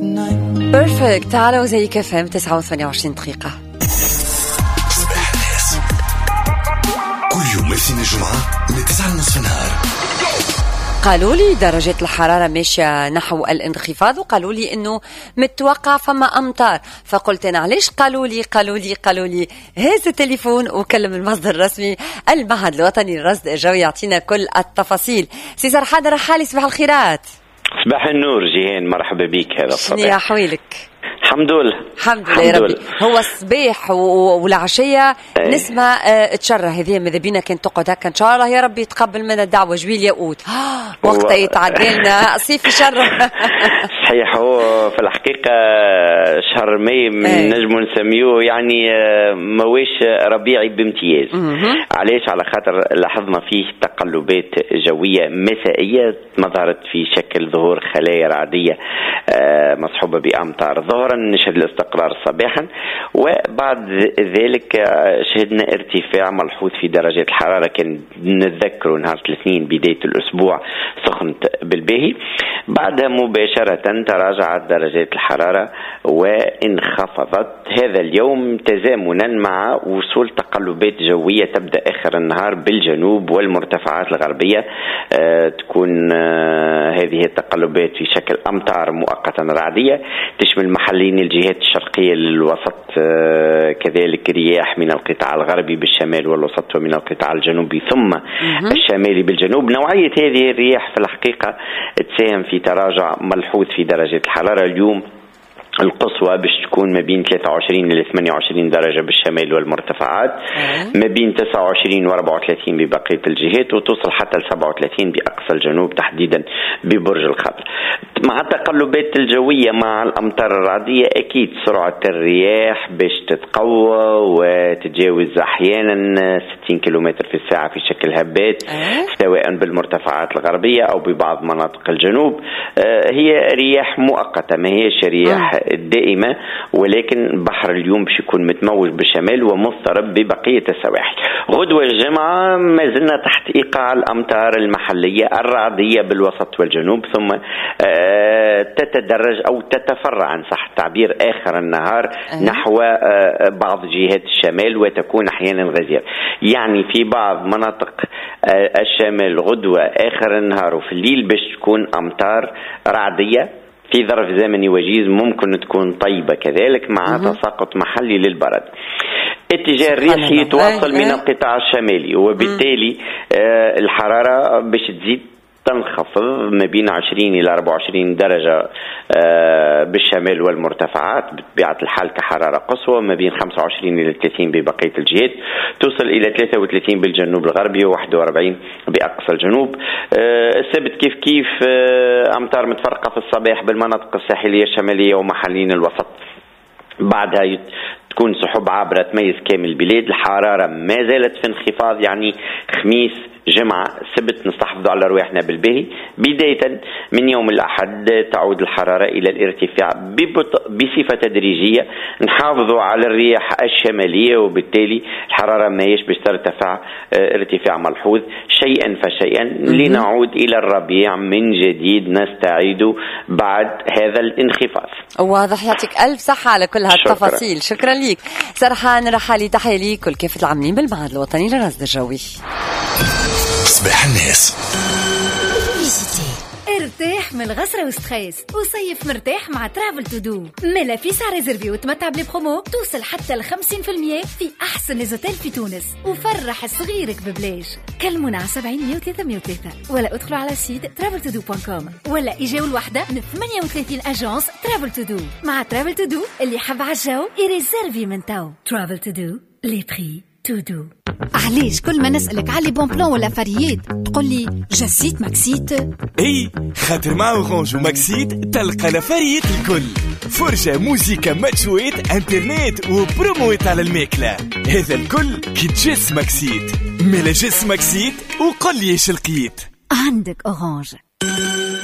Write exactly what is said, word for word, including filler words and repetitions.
بيرفكت. تعالوا زي كفام تسعة وثمانية وعشرين دقيقة. صباح الناس كل يوم اثنين الجمعة من تسعة ونصف النهار. قالوا لي درجة الحرارة ماشية نحو الانخفاض، وقالوا لي انه متوقع فما امطار، فقلت انا علاش قالوا لي قالوا لي قالوا لي هز التليفون وكلم المصدر الرسمي المعهد الوطني للرصد الجوي يعطينا كل التفاصيل. سي سرحان رحالي، صباح الخيرات. صباح النور جيهان، مرحبا بك. هذا الصباح شنو احوالك؟ الحمد لله الحمد لله يا ربي. هو الصباح والعشية أيه. نسمع اه تشرى هذه ماذا بينا كان تقعد هكا ان شاء الله يا ربي يتقبل منا الدعوة. جويل ياقوت وقت يتعدى لنا صيف شر. صحيح، هو في الحقيقة شهر ماي نجم نسميوه يعني مواش ربيعي بامتياز. علاش؟ على خاطر لاحظنا فيه تقلبات جوية مسائية ظهرت في شكل ظهور خلايا رعدية مصحوبة بأمطار ظهرا، نشهد الاستقرار صباحا، وبعد ذلك شهدنا ارتفاع ملحوظ في درجة الحرارة. كان نتذكروا نهار الاثنين بداية الأسبوع سخنت بالباهي، بعدها مباشرة تراجعت درجات الحرارة وانخفضت هذا اليوم تزامنا مع وصول تقلبات جوية تبدأ آخر النهار بالجنوب والمرتفعات الغربية. آه تكون آه هذه التقلبات في شكل أمطار مؤقتا رعدية تشمل محلين الجهات الشرقية للوسط، آه كذلك رياح من القطاع الغربي بالشمال والوسط ومن القطاع الجنوبي ثم الشمالي بالجنوب. نوعية هذه الرياح في الحقيقة تساهم في تراجع ملحوظ في درجة الحرارة. اليوم القصوى باش تكون ما بين ثلاثة وعشرين إلى ثمانية وعشرين درجة بالشمال والمرتفعات، ما بين تسعة وعشرين وأربعة وثلاثين ببقية الجهات، وتوصل حتى ل سبعة وثلاثين بأقصى الجنوب تحديدا ببرج القدر. مع التقلبات الجوية مع الأمطار الرعدية أكيد سرعة الرياح باش تتقوى وتتجاوز أحيانا ستين كيلومتر في الساعة في شكل هبات، سواء بالمرتفعات الغربية أو ببعض مناطق الجنوب. هي رياح مؤقتة ما هيش رياح الدائمة، ولكن بحر اليوم باش يكون متموج بالشمال ومضطرب ببقية السواحل. غدوة الجمعة ما زلنا تحت إيقاع الأمطار المحلية الرعدية بالوسط والجنوب، ثم تتدرج أو تتفرع عن صح التعبير آخر النهار نحو بعض جهات الشمال وتكون أحيانا غزيرة. يعني في بعض مناطق الشمال غدوة آخر النهار وفي الليل باش تكون أمطار رعدية في ظرف زمني وجيز، ممكن تكون طيبة كذلك مع تساقط محلي للبرد. اتجاه الريح يتواصل من القطاع الشمالي، وبالتالي آه الحرارة باش تزيد تنخفض ما بين عشرين إلى أربعة وعشرين درجة آه بالشمال والمرتفعات بطبيعة الحال كحرارة قصوى، ما بين خمسة وعشرين إلى ثلاثين ببقية الجهات، توصل إلى ثلاثة وثلاثين بالجنوب الغربي وواحد وأربعين بأقصى الجنوب. آه السبت كيف كيف آه أمطار متفرقة في الصباح بالمناطق الساحلية الشمالية ومحلين الوسط، بعدها يت... تكون سحب عابرة تميز كامل البلاد. الحرارة ما زالت في انخفاض، يعني خميس جمعة سبت نستحفظ على رواحنا بالباهي. بداية من يوم الأحد تعود الحرارة إلى الارتفاع ببطء بصفة تدريجية، نحافظوا على الرياح الشمالية وبالتالي الحرارة ما يشبه ترتفع ارتفاع ملحوظ شيئا فشيئا لنعود إلى الربيع من جديد، نستعيد بعد هذا الانخفاض. واضح، يعطيك ألف صحة على كل هالتفاصيل. شكرا, شكرا ليك سرحان رحالي. تحية لي كل كافة العاملين بالمعهد الوطني للرصد الجوي. صباح الناس. ارتاح من الغسرة وستريس وصيف مرتاح مع ترافل تو دو. ملا في سعر ريزرفي وتمتع بلي توصل حتى ل خمسين بالمية في أحسن ليزوتيل في تونس، وفرح صغيرك ببلاش. كلمونا على سبعين مية وثلاثة مية وثلاثة ولا ادخلوا على سيت ترافل تو دو دوت كوم ولا اجاو الوحدة من ثمانية وثلاثين أجانس ترافل تو دو. مع ترافل تو دو اللي حب عالجو يريزرفي من تو. ترافل تو دو لي بري تو دو. علاش كل ما نسألك على بون بلان ولا فريات تقول لي جسيت ماكسيت؟ اي خاطر مع اورانج وماكسيت تلقى لفريات الكل، فرجة موسيقى ماتشويت انترنت وبرومويت على الماكلة. هذا الكل كي تجس ماكسيت. ملا جس ماكسيت وقل لي ايش لقيت. عندك اورانج.